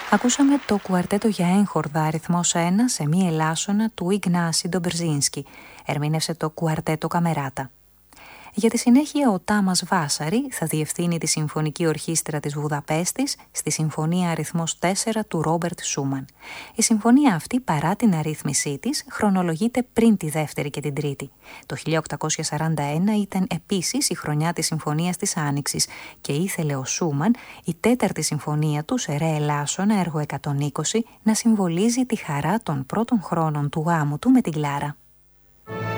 Ακούσαμε το κουαρτέτο για έγχορδα αριθμός 1 σε μη ελάσσονα του Ιγνάση Ντομπερζίνσκι. Ερμήνευσε το κουαρτέτο Καμεράτα. Για τη συνέχεια ο Τάμας Βάσαρη θα διευθύνει τη Συμφωνική Ορχήστρα της Βουδαπέστης στη Συμφωνία αριθμός 4 του Ρόμπερτ Σούμαν. Η συμφωνία αυτή, παρά την αρρύθμισή της, χρονολογείται πριν τη δεύτερη και την τρίτη. Το 1841 ήταν επίσης η χρονιά της Συμφωνίας της Άνοιξης και ήθελε ο Σούμαν η τέταρτη συμφωνία του σε ρε ελάσσονα έργο 120 να συμβολίζει τη χαρά των πρώτων χρόνων του γάμου του με την Κλάρα.